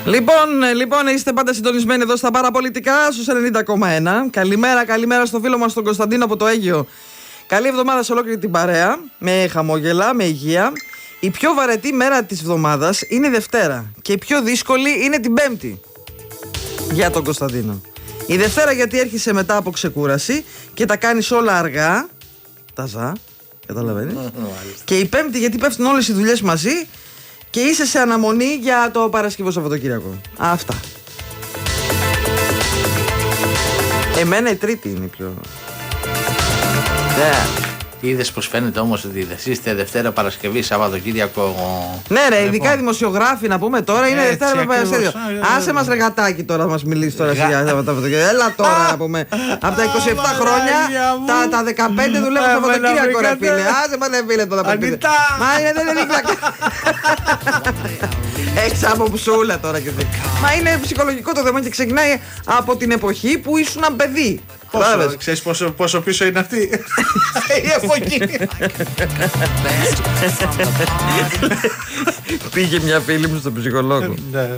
Λοιπόν, είστε πάντα συντονισμένοι εδώ στα παραπολιτικά στους 90,1. Καλημέρα στο φίλο μας τον Κωνσταντίνο από το Αίγυο. Καλή εβδομάδα σε ολόκληρη την παρέα. Με χαμόγελα, με υγεία. Η πιο βαρετή μέρα της εβδομάδας είναι η Δευτέρα. Και η πιο δύσκολη είναι την Πέμπτη. Για τον Κωνσταντίνο. Η Δευτέρα γιατί έρχεσαι μετά από ξεκούραση και τα κάνεις όλα αργά. Τα ζά. Καταλαβαίνεις. Και η Πέμπτη γιατί πέφτουν όλες οι δουλειές μαζί. Και είσαι σε αναμονή για το Παρασκευό Σαββατοκύριακο. Αυτά. Εμένα η Τρίτη είναι η πιο... Είδες πως φαίνεται όμως ότι είστε Δευτέρα, Παρασκευή, Σαββατοκύριακο. Ναι, ρε, ειδικά οι δημοσιογράφοι να πούμε τώρα είναι Δευτέρα με Παρασκευή. Άσε μας ρεγατάκι τώρα να μας μιλήσει τώρα για Σαββατοκύριακο. Έλα τώρα να πούμε. Από τα 27 χρόνια τα 15 δουλεύω Σαββατοκύριακο, ρε φίλε. Άσε μα δεν φίλε τώρα. Μα δεν είναι δίκαια. Έχεις άποψούλα τώρα και μα είναι ψυχολογικό το θέμα και ξεκινάει από την εποχή που ήσουν παιδί. Ξέρεις πόσο πίσω είναι αυτή η εποχή. Πήγε μια φίλη μου στον ψυχολόγο.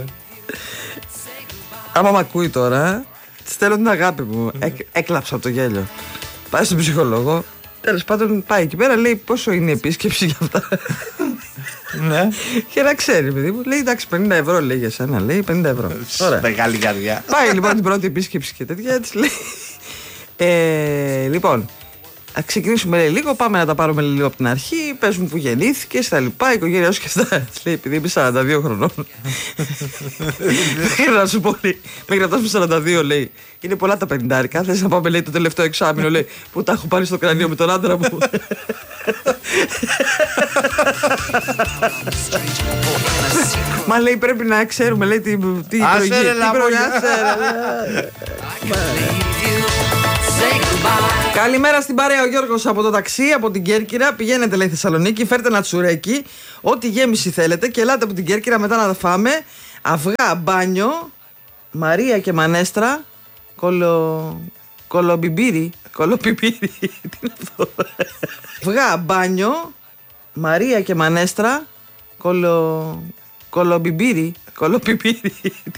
Άμα μ' ακούει τώρα, της στέλνω την αγάπη μου. Έκλαψα από το γέλιο. Πάει στον ψυχολόγο. Τέλος πάντων πάει εκεί πέρα, λέει πόσο είναι η επίσκεψη για αυτά. Ναι. Και να ξέρει, παιδί μου, λέει εντάξει 50 ευρώ λέει για σένα, λέει 50 ευρώ. Μεγάλη καρδιά. Πάει λοιπόν την πρώτη επίσκεψη και τέτοια, της λέει. Λοιπόν, θα ξεκινήσουμε λέει, λίγο, πάμε να τα πάρουμε λίγο από την αρχή. Πες μου που γεννήθηκες, τα λοιπά, η οικογένειά σου και αυτά. Της λέει, επειδή είμαι 42 χρονών. Μέχρι να σου πω, μέχρι να φτάσουμε 42, λέει, είναι πολλά τα 50. Θες να πάμε, λέει, το τελευταίο εξάμηνο, λέει, που τα έχω πάρει στο κρανίο με τον άντρα μου. Μα λέει, πρέπει να ξέρουμε, λέει, τι Καλημέρα στην παρέα, ο Γιώργος από το ταξί, από την Κέρκυρα. Πηγαίνετε, λέει, Θεσσαλονίκη, φέρτε ένα τσουρέκι, ό,τι γέμιση θέλετε και ελάτε από την Κέρκυρα μετά να τα φάμε. Αυγά, μπάνιο, Μαρία και Μανέστρα, κολομπιμπύρι. Τι είναι αυτό? Αυγά, μπάνιο, Μαρία και Μανέστρα, κολομπιμπύρι. Τι